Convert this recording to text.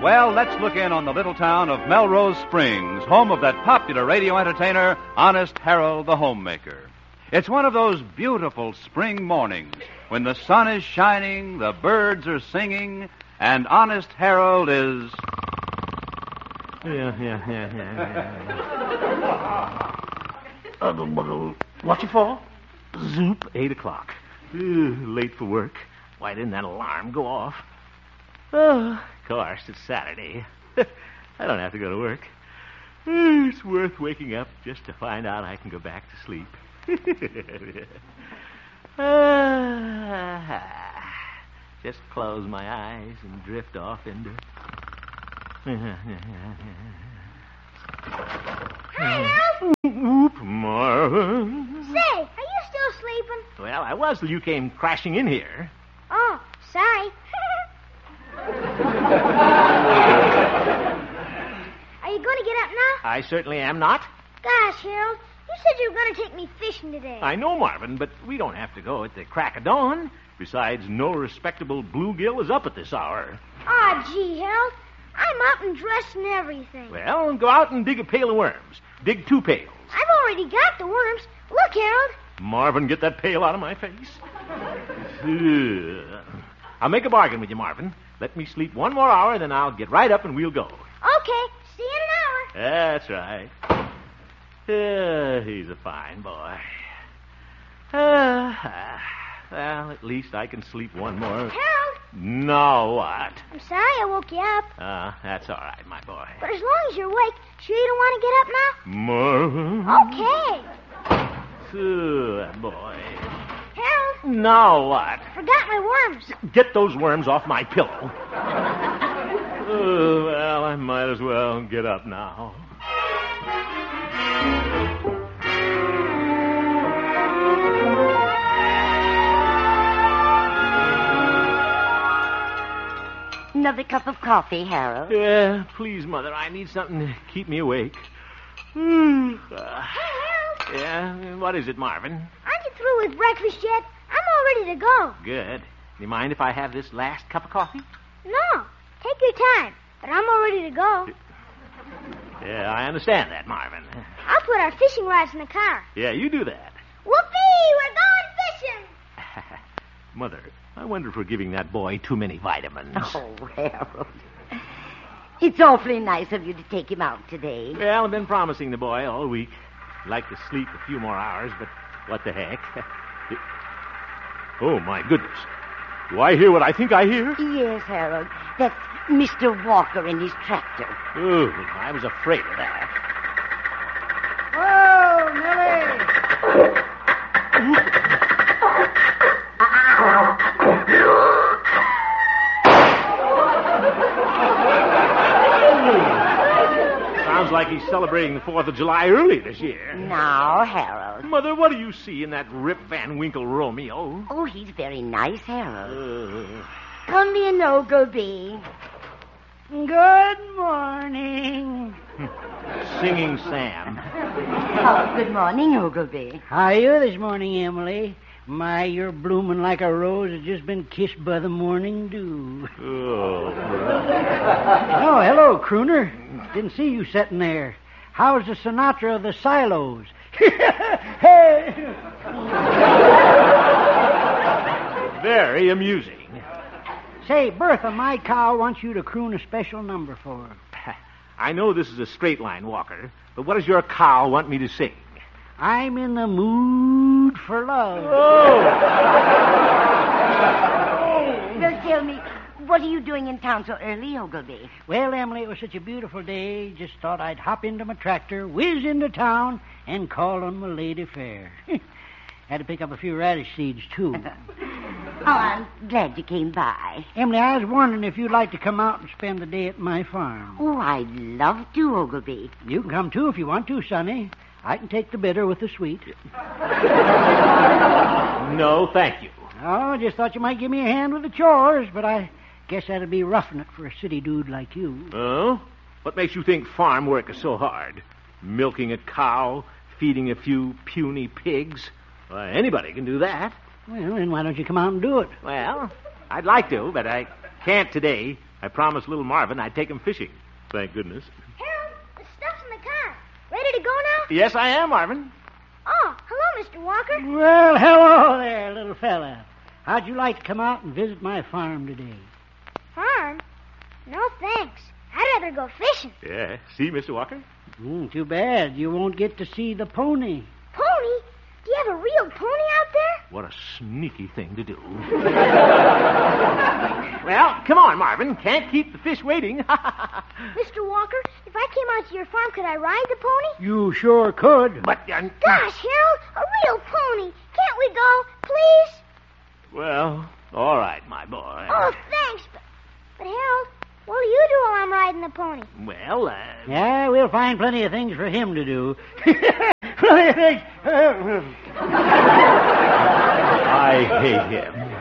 Well, let's look in on the little town of Melrose Springs, home of that popular radio entertainer, Honest Harold the Homemaker. It's one of those beautiful spring mornings when the sun is shining, the birds are singing, and Honest Harold is... What's it for? Zoop, 8 o'clock. Late for work. Why didn't that alarm go off? Oh, of course, it's Saturday. I don't have to go to work. It's worth waking up just to find out I can go back to sleep. Just close my eyes and drift off into... Hi, Harold. Oop, Marvin. Say, are you still sleeping? Well, I was till you came crashing in here. Oh, sorry. Are you going to get up now? I certainly am not. Gosh, Harold, you said you were going to take me fishing today. I know, Marvin, but we don't have to go at the crack of dawn. Besides, no respectable bluegill is up at this hour. Aw, gee, Harold, I'm up and dressed and everything. Well, go out and dig a pail of worms. Dig 2 pails. I've already got the worms. Look, Harold. Marvin, get that pail out of my face. I'll make a bargain with you, Marvin. Let me sleep 1 more hour, then I'll get right up and we'll go. Okay, see you in an hour. That's right. He's a fine boy. Well, at least I can sleep 1 more. Harold. Now what? I'm sorry I woke you up. That's all right, my boy. But as long as you're awake, sure you don't want to get up now? Marvin? Okay. Boy. Harold. Now what? Forgot my worms. Get those worms off my pillow. Well, I might as well get up now. Another cup of coffee, Harold? Yeah, please, Mother. I need something to keep me awake. Hey, Harold. Yeah, what is it, Marvin? Aren't you through with breakfast yet? I'm all ready to go. Good. Do you mind if I have this last cup of coffee? No, take your time. But I'm all ready to go. Yeah, I understand that, Marvin. I'll put our fishing rods in the car. Yeah, you do that. Whoopee! We're going fishing! Mother, I wonder if we're giving that boy too many vitamins. Oh, Harold. It's awfully nice of you to take him out today. Well, I've been promising the boy all week. I'd like to sleep a few more hours, but what the heck? Oh, my goodness. Do I hear what I think I hear? Yes, Harold. That's Mr. Walker and his tractor. Oh, I was afraid of that. Whoa, Millie! Sounds like he's celebrating the 4th of July early this year. Now, Harold. Mother, what do you see in that Rip Van Winkle Romeo? Oh, he's very nice, Harold. Come in, Ogilvy. Good morning. Singing Sam. Oh, good morning, Ogilvy. How are you this morning, Emily? My, you're blooming like a rose that's just been kissed by the morning dew. Oh, Oh, hello, crooner. Didn't see you sitting there. How's the Sinatra of the silos? Hey! very amusing. Say, Bertha, my cow wants you to croon a special number for her. I know this is a straight line, Walker, but what does your cow want me to sing? I'm in the mood for love. Well, tell me, what are you doing in town so early, Ogilvy? Well, Emily, it was such a beautiful day. Just thought I'd hop into my tractor, whiz into town, and call on my lady fair. Had to pick up a few radish seeds, too. Oh, I'm glad you came by. Emily, I was wondering if you'd like to come out and spend the day at my farm. Oh, I'd love to, Ogilvy. You can come, too, if you want to, Sonny. I can take the bitter with the sweet. No, thank you. Oh, just thought you might give me a hand with the chores, but I guess that'd be roughing it for a city dude like you. Oh? What makes you think farm work is so hard? Milking a cow, feeding a few puny pigs? Well, anybody can do that. Well, then why don't you come out and do it? Well, I'd like to, but I can't today. I promised little Marvin I'd take him fishing. Thank goodness. Harold, the stuff's in the car. Ready to go now? Yes, I am, Marvin. Oh, hello, Mr. Walker. Well, hello there, little fella. How'd you like to come out and visit my farm today? Farm? No, thanks. I'd rather go fishing. Yeah. See, Mr. Walker? Too bad. You won't get to see the pony. Pony? Do you have a real pony out there? What a sneaky thing to do. Well, come on, Marvin. Can't keep the fish waiting. Mr. Walker, if I came out to your farm, could I ride the pony? You sure could. But, Gosh, Harold, a real pony. Can't we go, please? well, all right, my boy. Oh, thanks. But Harold, what will you do while I'm riding the pony? Well, Yeah, we'll find plenty of things for him to do. Plenty of things. I hate him.